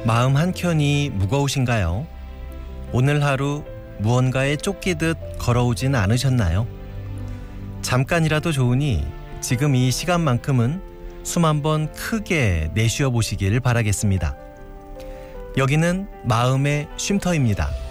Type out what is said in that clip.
마음 한켠이 무거우신가요? 오늘 하루 무언가에 쫓기듯 걸어오진 않으셨나요? 잠깐이라도 좋으니 지금 이 시간만큼은 숨 한번 크게 내쉬어 보시길 바라겠습니다. 여기는 마음의 쉼터입니다.